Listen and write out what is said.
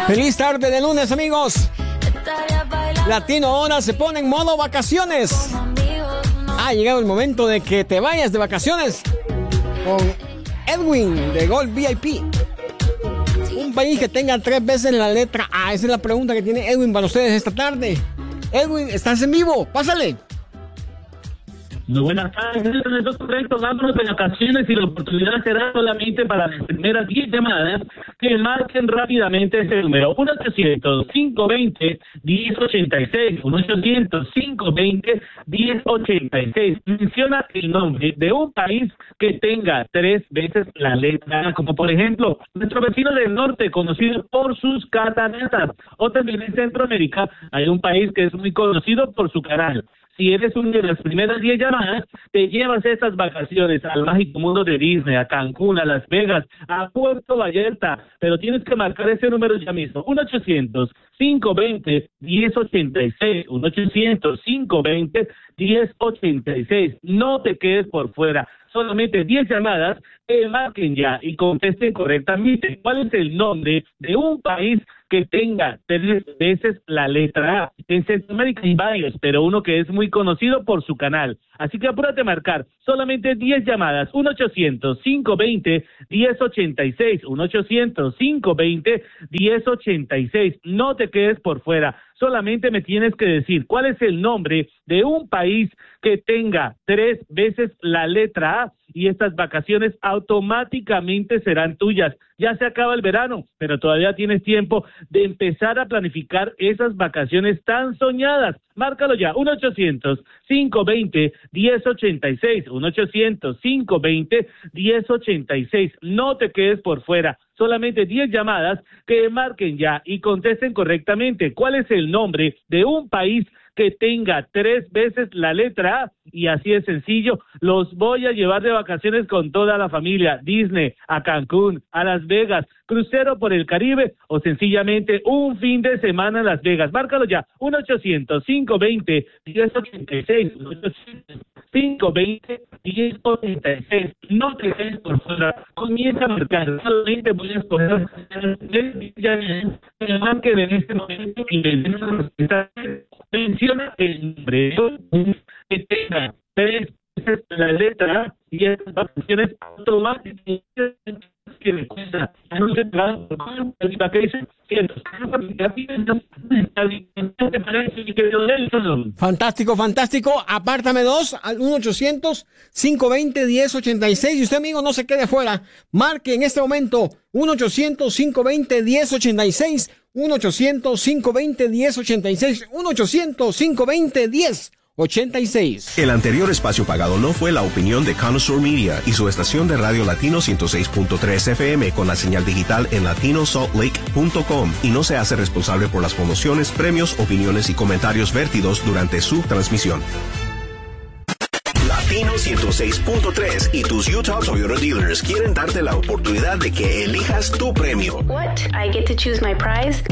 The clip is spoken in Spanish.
Feliz tarde de lunes, amigos. Latino ahora se pone en modo vacaciones. Ha llegado el momento de que te vayas de vacaciones con Edwin de Gold VIP. Un país que tenga 3 veces la letra A. Esa es la pregunta que tiene Edwin para ustedes esta tarde. Edwin, estás en vivo, pásale. Muy buenas tardes, nosotros correcto, vámonos de vacaciones y la oportunidad será solamente para las primeras 10 llamadas que marquen rápidamente ese número, 1-800-520-1086, 1-800-520-1086. Menciona el nombre de un país que tenga 3 veces la letra A, como por ejemplo, nuestro vecino del norte, conocido por sus cataratas, o también en Centroamérica hay un país que es muy conocido por su canal. Si eres una de las primeras 10 llamadas, te llevas estas vacaciones al mágico mundo de Disney, a Cancún, a Las Vegas, a Puerto Vallarta, pero tienes que marcar ese número ya mismo, 1-800-520-1086, 1-800-520-1086. No te quedes por fuera. Solamente 10 llamadas que marquen ya y contesten correctamente. ¿Cuál es el nombre de un país que tenga 3 veces la letra A? En Centroamérica hay varios, pero uno que es muy conocido por su canal. Así que apúrate a marcar. Solamente 10 llamadas. 1-800-520-1086. 1-800-520-1086. No te quedes por fuera. Solamente me tienes que decir cuál es el nombre de un país que tenga 3 veces la letra A y estas vacaciones automáticamente serán tuyas. Ya se acaba el verano, pero todavía tienes tiempo de empezar a planificar esas vacaciones tan soñadas. Márcalo ya, 1-800-520-1086, 1-800-520-1086. No te quedes por fuera. Solamente 10 llamadas que marquen ya y contesten correctamente cuál es el nombre de un país que tenga 3 veces la letra A, y así es sencillo, los voy a llevar de vacaciones con toda la familia, Disney, a Cancún, a Las Vegas, crucero por el Caribe o sencillamente un fin de semana en Las Vegas. Márcalo ya, 1-800-520-1086, 1-800-520-1086. No te quedes por fuera, comienza a marcar, solamente voy a escoger el marquen en este momento y le den una respuesta. Menciona el nombre que tenga 3 veces la letra A y estas vacaciones automáticamente que me cuesta. Fantástico, fantástico. Apártame 2 al 1-800-520-1086. Y usted, amigo, no se quede afuera. Marque en este momento 1-800-520-1086. 1-800-520-1086. 1-800-520-1086. El anterior espacio pagado no fue la opinión de Connoisseur Media y su estación de radio Latino 106.3 FM con la señal digital en latinosaltlake.com y no se hace responsable por las promociones, premios, opiniones y comentarios vertidos durante su transmisión. Latino 106.3 y tus Utah Toyota Dealers quieren darte la oportunidad de que elijas tu premio. What? I get to choose my prize?